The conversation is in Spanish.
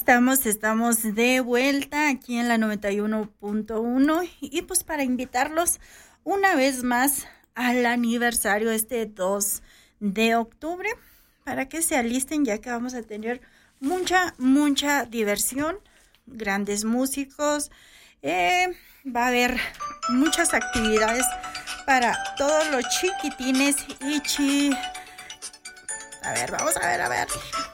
Estamos de vuelta aquí en la 91.1 y pues para invitarlos una vez más al aniversario este 2 de octubre para que se alisten, ya que vamos a tener mucha diversión, grandes músicos, va a haber muchas actividades para todos los chiquitines y A ver, vamos a ver.